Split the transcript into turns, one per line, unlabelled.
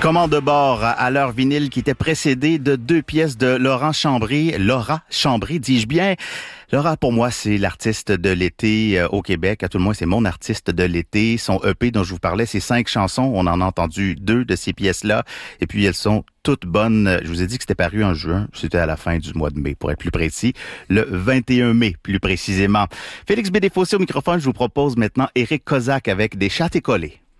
Commande de bord à leur vinyle qui était précédé de 2 pièces de Laura Chambry, dis-je bien. Laura, pour moi, c'est l'artiste de l'été au Québec. À tout le moins, c'est mon artiste de l'été. Son EP dont je vous parlais, c'est 5 chansons. On en a entendu 2 de ces pièces-là. Et puis, elles sont toutes bonnes. Je vous ai dit que c'était paru en juin. C'était à la fin du mois de mai, pour être plus précis. Le 21 mai, plus précisément. Félix Bédéfossé au microphone. Je vous propose maintenant Éric Kozak avec Des chats et collés.